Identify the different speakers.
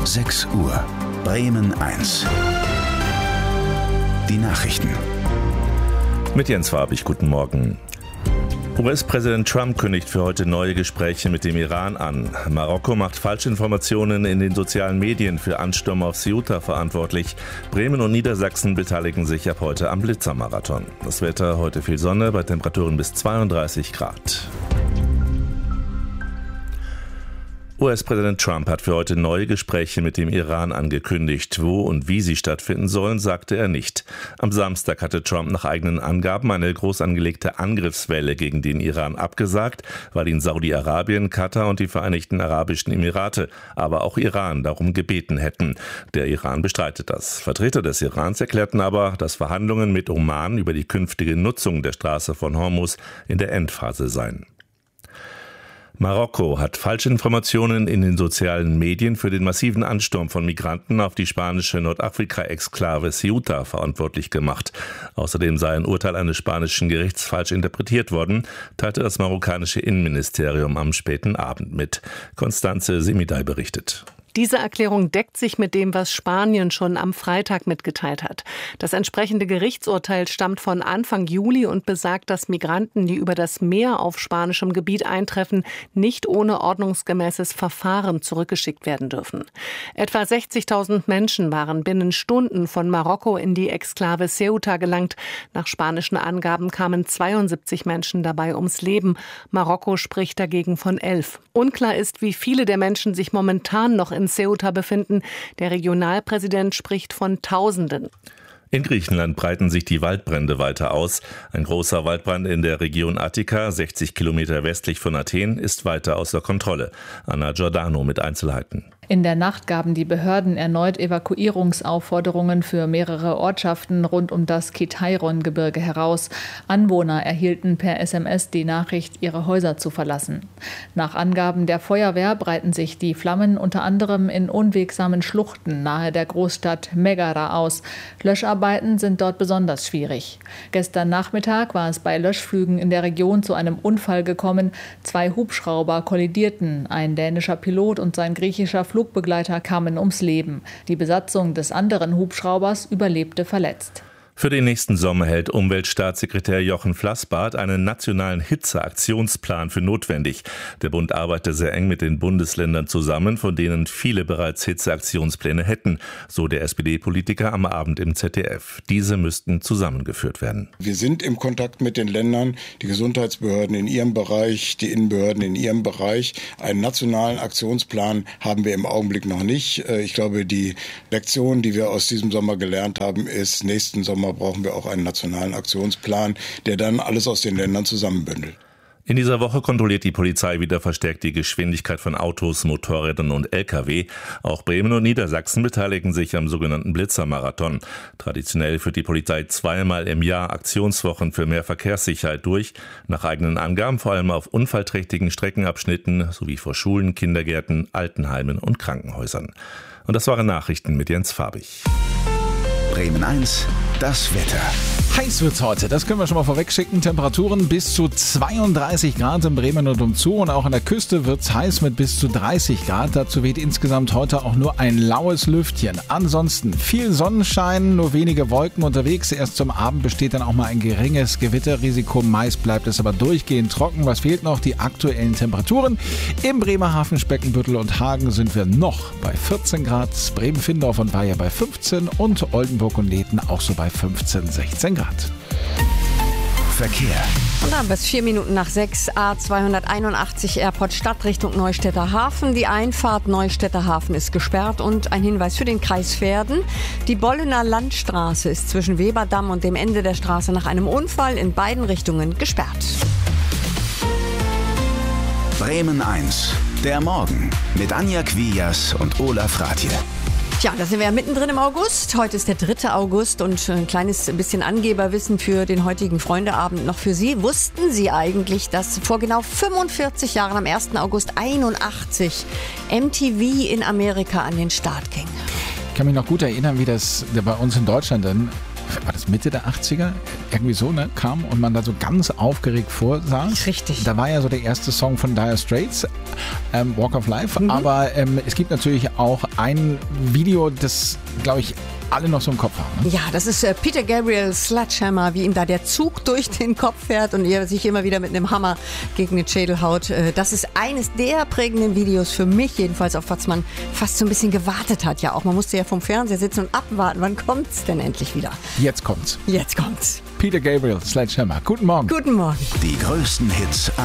Speaker 1: 6 Uhr. Bremen 1. Die Nachrichten.
Speaker 2: Mit Jens Farbig, guten Morgen. US-Präsident Trump kündigt für heute neue Gespräche mit dem Iran an. Marokko macht Falschinformationen in den sozialen Medien für Ansturm auf Ceuta verantwortlich. Bremen und Niedersachsen beteiligen sich ab heute am Blitzermarathon. Das Wetter: heute viel Sonne bei Temperaturen bis 32 Grad. US-Präsident Trump hat für heute neue Gespräche mit dem Iran angekündigt. Wo und wie sie stattfinden sollen, sagte er nicht. Am Samstag hatte Trump nach eigenen Angaben eine groß angelegte Angriffswelle gegen den Iran abgesagt, weil ihn Saudi-Arabien, Katar und die Vereinigten Arabischen Emirate, aber auch Iran darum gebeten hätten. Der Iran bestreitet das. Vertreter des Irans erklärten aber, dass Verhandlungen mit Oman über die künftige Nutzung der Straße von Hormuz in der Endphase seien. Marokko hat Falschinformationen in den sozialen Medien für den massiven Ansturm von Migranten auf die spanische Nordafrika-Exklave Ceuta verantwortlich gemacht. Außerdem sei ein Urteil eines spanischen Gerichts falsch interpretiert worden, teilte das marokkanische Innenministerium am späten Abend mit. Constanze Semidai berichtet.
Speaker 3: Diese Erklärung deckt sich mit dem, was Spanien schon am Freitag mitgeteilt hat. Das entsprechende Gerichtsurteil stammt von Anfang Juli und besagt, dass Migranten, die über das Meer auf spanischem Gebiet eintreffen, nicht ohne ordnungsgemäßes Verfahren zurückgeschickt werden dürfen. Etwa 60.000 Menschen waren binnen Stunden von Marokko in die Exklave Ceuta gelangt. Nach spanischen Angaben kamen 72 Menschen dabei ums Leben. Marokko spricht dagegen von 11. Unklar ist, wie viele der Menschen sich momentan noch in Ceuta befinden. Der Regionalpräsident spricht von Tausenden.
Speaker 2: In Griechenland breiten sich die Waldbrände weiter aus. Ein großer Waldbrand in der Region Attika, 60 Kilometer westlich von Athen, ist weiter außer Kontrolle. Anna Giordano mit Einzelheiten.
Speaker 4: In der Nacht gaben die Behörden erneut Evakuierungsaufforderungen für mehrere Ortschaften rund um das Kitairon-Gebirge heraus. Anwohner erhielten per SMS die Nachricht, ihre Häuser zu verlassen. Nach Angaben der Feuerwehr breiten sich die Flammen unter anderem in unwegsamen Schluchten nahe der Großstadt Megara aus. Löscharbeiten sind dort besonders schwierig. Gestern Nachmittag war es bei Löschflügen in der Region zu einem Unfall gekommen. 2 Hubschrauber kollidierten. Ein dänischer Pilot und sein griechischer Flugbegleiter kamen ums Leben. Die Besatzung des anderen Hubschraubers überlebte verletzt.
Speaker 2: Für den nächsten Sommer hält Umweltstaatssekretär Jochen Flassbart einen nationalen Hitzeaktionsplan für notwendig. Der Bund arbeitet sehr eng mit den Bundesländern zusammen, von denen viele bereits Hitzeaktionspläne hätten, so der SPD-Politiker am Abend im ZDF. Diese müssten zusammengeführt werden.
Speaker 5: Wir sind im Kontakt mit den Ländern, die Gesundheitsbehörden in ihrem Bereich, die Innenbehörden in ihrem Bereich. Einen nationalen Aktionsplan haben wir im Augenblick noch nicht. Ich glaube, die Lektion, die wir aus diesem Sommer gelernt haben, ist, nächsten Sommer brauchen wir auch einen nationalen Aktionsplan, der dann alles aus den Ländern zusammenbündelt.
Speaker 2: In dieser Woche kontrolliert die Polizei wieder verstärkt die Geschwindigkeit von Autos, Motorrädern und Lkw. Auch Bremen und Niedersachsen beteiligen sich am sogenannten Blitzermarathon. Traditionell führt die Polizei 2-mal im Jahr Aktionswochen für mehr Verkehrssicherheit durch. Nach eigenen Angaben vor allem auf unfallträchtigen Streckenabschnitten sowie vor Schulen, Kindergärten, Altenheimen und Krankenhäusern. Und das waren Nachrichten mit Jens Farbig.
Speaker 1: Bremen 1, das Wetter.
Speaker 6: Heiß wird's heute, das können wir schon mal vorweg schicken. Temperaturen bis zu 32 Grad in Bremen und umzu. Und auch an der Küste wird's heiß mit bis zu 30 Grad. Dazu weht insgesamt heute auch nur ein laues Lüftchen. Ansonsten viel Sonnenschein, nur wenige Wolken unterwegs. Erst zum Abend besteht dann auch mal ein geringes Gewitterrisiko. Meist bleibt es aber durchgehend trocken. Was fehlt noch? Die aktuellen Temperaturen. Im Bremerhaven, Speckenbüttel und Hagen sind wir noch bei 14 Grad. Bremen-Findorf und Weiher bei 15 und Oldenburg und Lethen auch so bei 15, 16 Grad.
Speaker 1: Verkehr.
Speaker 7: Und dann bis 4 Minuten nach 6, A281 Airport Stadt Richtung Neustädter Hafen. Die Einfahrt Neustädter Hafen ist gesperrt und ein Hinweis für den Kreis Verden. Die Bollener Landstraße ist zwischen Weberdamm und dem Ende der Straße nach einem Unfall in beiden Richtungen gesperrt.
Speaker 1: Bremen 1, der Morgen mit Anja Quias und Olaf Rathje.
Speaker 7: Tja, da sind wir ja mittendrin im August. Heute ist der 3. August und ein kleines bisschen Angeberwissen für den heutigen Freundeabend noch für Sie. Wussten Sie eigentlich, dass vor genau 45 Jahren, am 1. August 81, MTV in Amerika an den Start ging?
Speaker 6: Ich kann mich noch gut erinnern, wie das bei uns in Deutschland dann, war das Mitte der 80er? irgendwie so, ne, kam und man da so ganz aufgeregt vorsaß.
Speaker 7: Richtig.
Speaker 6: Da war ja so der erste Song von Dire Straits, Walk of Life. Aber es gibt natürlich auch ein Video, das, glaube ich, alle noch so im Kopf haben. Ne?
Speaker 7: Ja, das ist Peter Gabriel Sledgehammer, wie ihm da der Zug durch den Kopf fährt und er sich immer wieder mit einem Hammer gegen den Schädel haut. Das ist eines der prägenden Videos für mich jedenfalls, auf was man fast so ein bisschen gewartet hat. Ja, auch man musste ja vom Fernseher sitzen und abwarten. Wann kommt's denn endlich wieder?
Speaker 6: Jetzt kommt's.
Speaker 7: Jetzt kommt's.
Speaker 6: Peter Gabriel Sledgehammer. Guten Morgen.
Speaker 7: Guten Morgen.
Speaker 1: Die größten Hits